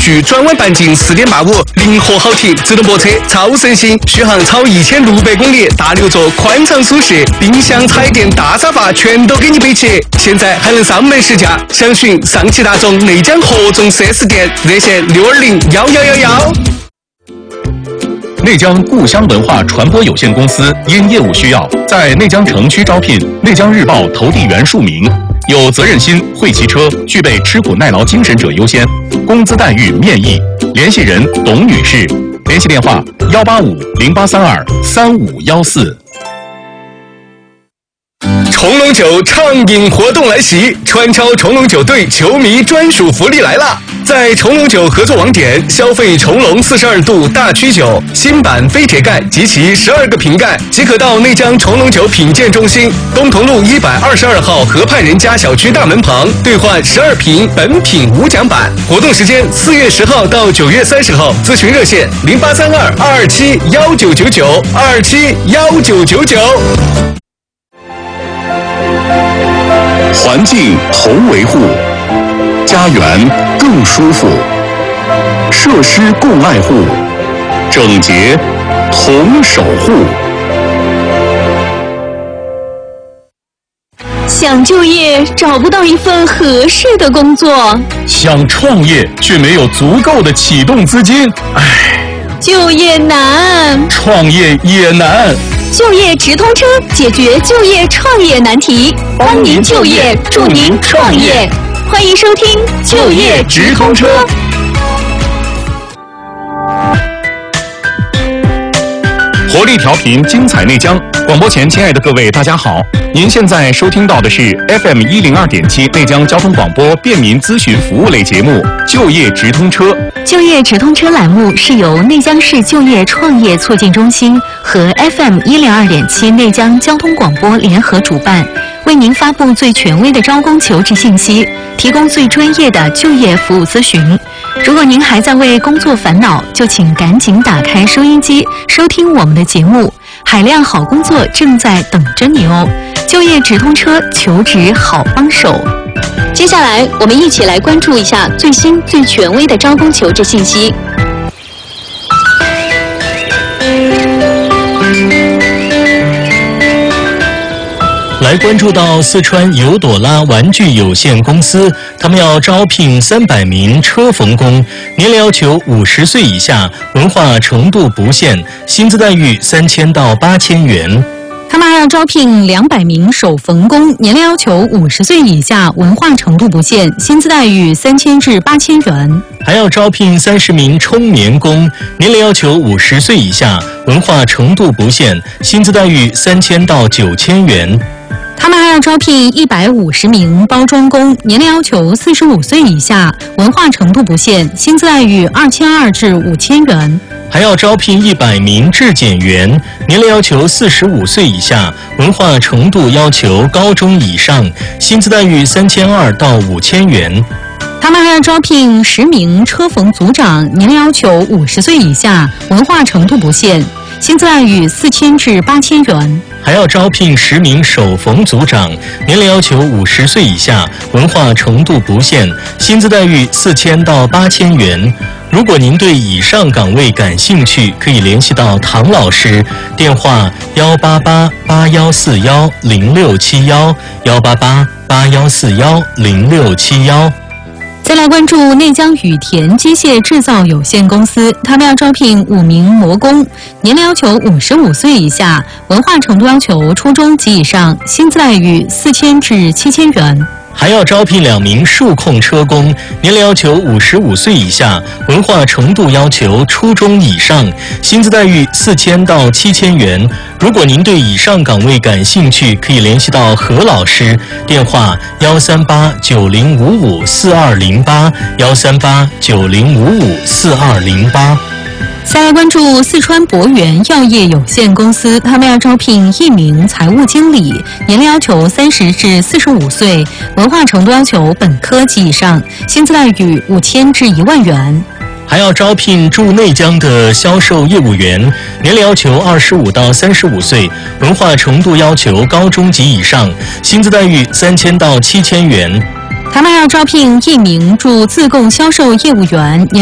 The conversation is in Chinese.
具转弯半径4.85，灵活好停，自动泊车，超省心，续航超1600公里，大6座，宽敞舒适，冰箱、彩电、大沙发全都给你备齐。现在还能上门试驾，详询上汽大众内江合众 4S 店，热线6201111。 内江故乡文化传播有限公司因业务需要，在内江城区招聘内江日报投递员数名，有责任心、会骑车、具备吃苦耐劳精神者优先，工资待遇面议。联系人董女士，联系电话185-0832-3514。 冲龙酒畅饮活动来袭，川超冲龙酒队球迷专属福利来了！在冲龙酒合作网点消费冲龙42度大曲酒新版飞铁盖及其12个瓶盖，即可到内江冲龙酒品鉴中心东同路122号河畔人家小区大门旁兑换12瓶本品无奖版。活动时间4月10号到9月30号，咨询热线0832-227-1999，227-1999。 环境同维护，家园更舒服；设施共爱护，整洁同守护。 想就业找不到一份合适的工作， 想创业却没有足够的启动资金， 就业难， 创业也难。 就业直通车解决就业创业难题，帮您就业，助您创业。欢迎收听就业直通车。 活力调频，精彩内江。广播前，亲爱的各位，大家好！您现在收听到的是 FM 102.7内江交通广播便民咨询服务类节目《就业直通车》。 就业直通车栏目是由内江市就业创业促进中心和 FM 102.7内江交通广播联合主办，为您发布最权威的招工求职信息，提供最专业的就业服务咨询。如果您还在为工作烦恼，就请赶紧打开收音机，收听我们的节目。海量好工作正在等着你哦！就业直通车，求职好帮手。接下来，我们一起来关注一下最新最权威的招工求职信息。 来关注到四川尤朵拉玩具有限公司，他们要招聘300名车缝工，年龄要求50岁以下，文化程度不限，薪资待遇3000到8000元。 他们还要招聘200名手缝工，年龄要求50岁以下，文化程度不限，薪资待遇3000至8000元。 还要招聘30名冲棉工，年龄要求50岁以下，文化程度不限，薪资待遇3000到9000元。 他们还要招聘150名包装工，年龄要求45岁以下，文化程度不限，薪资待遇2200至5000元。 还要招聘100名质检员，年龄要求45岁以下，文化程度要求高中以上，薪资待遇3200到5000元。 他们还要招聘10名车缝组长，年龄要求50岁以下，文化程度不限，薪资待遇4000至8000元。 还要招聘10名手缝组长，年龄要求50岁以下，文化程度不限，薪资待遇4000到8000元。如果您对以上岗位感兴趣，可以联系到唐老师，电话188-8141-0671，188-8141-0671。 再来关注内江羽田机械制造有限公司，他们要招聘5名模工，年龄要求55岁以下，文化程度要求初中及以上，薪资待遇4000至7000元。 还要招聘2名数控车工，年龄要求55岁以下，文化程度要求初中以上，薪资待遇4000到7000元。如果您对以上岗位感兴趣，可以联系到何老师，电话138-9055-4208，138-9055-4208。 再来关注四川博源药业有限公司，他们要招聘1名财务经理，年龄要求30至45岁，文化程度要求本科及以上，薪资待遇5000至1万元。 还要招聘驻内江的销售业务员，年龄要求25到35岁，文化程度要求高中及以上，薪资待遇3000到7000元。 他们还要招聘1名驻自贡销售业务员，